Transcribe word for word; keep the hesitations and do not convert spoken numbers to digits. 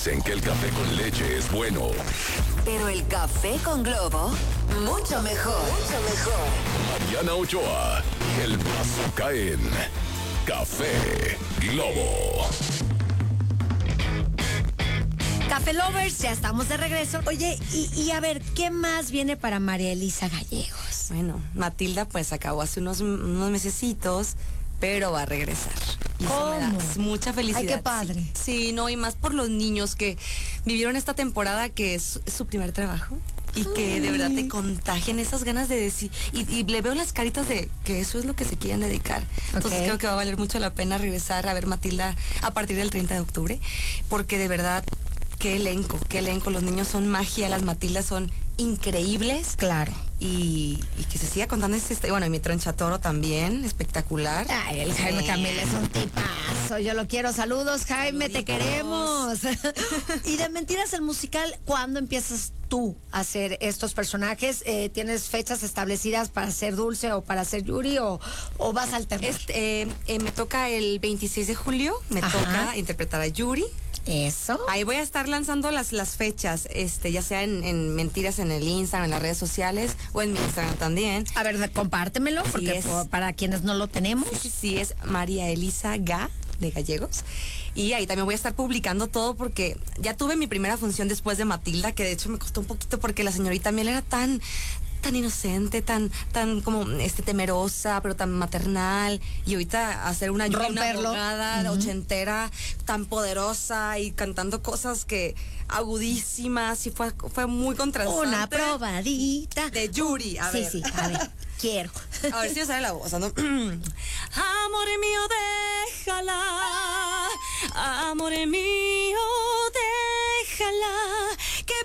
Dicen que el café con leche es bueno. Pero el café con Globo, mucho mejor. Mucho mejor. Mariana Ochoa, el Bazooka en Café Globo. Café Lovers, ya estamos de regreso. Oye, y, y a ver, ¿qué más viene para María Elisa Gallegos? Bueno, Matilda pues acabó hace unos, unos mesecitos, pero va a regresar. Y eso me da ¿Cómo? mucha felicidad. Ay, qué padre. Sí, sí, no, y más por los niños que vivieron esta temporada, que es, es su primer trabajo. Y que de verdad te contagian esas ganas de decir, y, y le veo las caritas de que eso es lo que se quieren dedicar. Entonces Ok. creo que va a valer mucho la pena regresar a ver Matilda a partir del treinta de octubre, porque de verdad, qué elenco, qué elenco, los niños son magia, las Matildas son increíbles. Claro. Y, y que se siga contando este, este- bueno, y mi tronchatoro también, espectacular. Ay, el Jaime Eh, Camila es un tipazo. Yo lo quiero. Saludos, Jaime, te Saluditos. queremos. Y de Mentiras el musical, ¿cuándo empiezas tú a hacer estos personajes? Eh, ¿Tienes fechas establecidas para ser Dulce o para ser Yuri o, o vas a alternar? Este, eh, eh, me toca el veintiséis de julio, me Ajá. toca interpretar a Yuri. Eso. Ahí voy a estar lanzando las, las fechas, este, ya sea en, en Mentiras en el Instagram, en las redes sociales o en mi Instagram también. A ver, compártemelo, Así porque es. por- para quienes no lo tenemos. Sí, sí, sí, es María Elisa Ga de Gallegos. Y ahí también voy a estar publicando todo porque ya tuve mi primera función después de Matilda, que de hecho me costó un poquito porque la señorita Miel era tan tan inocente, tan tan como este temerosa, pero tan maternal, y ahorita hacer una, una Romperlo. abogada Ujú. ochentera tan poderosa y cantando cosas que agudísimas, y fue fue muy contrastante. Una probadita. De Yuri, a sí, ver. sí, a ver, quiero. A ver si me sale la voz, ¿no? Amor mío, déjala. Amor mío, déjala. Que